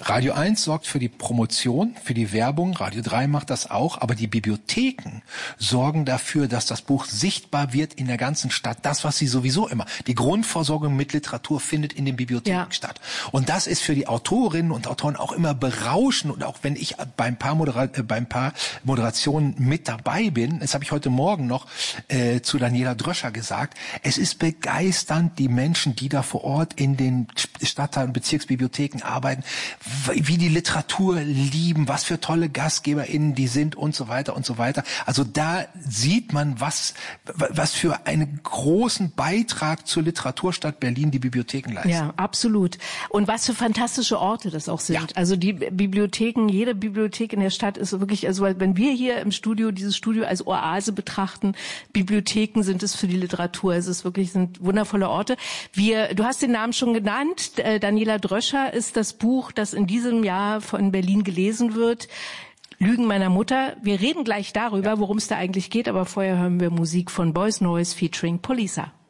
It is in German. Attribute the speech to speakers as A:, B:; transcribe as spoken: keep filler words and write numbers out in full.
A: Radio eins sorgt für die Promotion, für die Werbung, Radio drei macht das auch, aber die Bibliotheken sorgen dafür, dass das Buch sichtbar wird in der ganzen Stadt. Das, was sie sowieso immer, die Grundversorgung mit Literatur findet in den Bibliotheken ja. statt. Und das ist für die Autorinnen und Autoren auch immer berauschend. Und auch wenn ich beim paar, Modera- äh, beim paar Moderationen mit dabei bin, das habe ich heute Morgen noch äh, zu Daniela Dröscher gesagt, es ist begeisternd, die Menschen, die da vor Ort in den Stadtteil- und Bezirksbibliotheken arbeiten, wie die Literatur lieben, was für tolle GastgeberInnen die sind und so weiter und so weiter. Also da sieht man, was was für einen großen Beitrag zur Literaturstadt Berlin die Bibliotheken leisten.
B: Ja, absolut. Und was für fantastische Orte das auch sind. Ja. Also die Bibliotheken, jede Bibliothek in der Stadt ist wirklich, also wenn wir hier im Studio dieses Studio als Oase betrachten, Bibliotheken sind es für die Literatur. Es ist wirklich, sind wundervolle Orte. Wir, du hast den Namen schon genannt. Daniela Dröscher ist das Buch, das in diesem Jahr von Berlin gelesen wird. Lügen meiner Mutter. Wir reden gleich darüber, worum es da eigentlich geht, aber vorher hören wir Musik von Boys Noise featuring Polisa.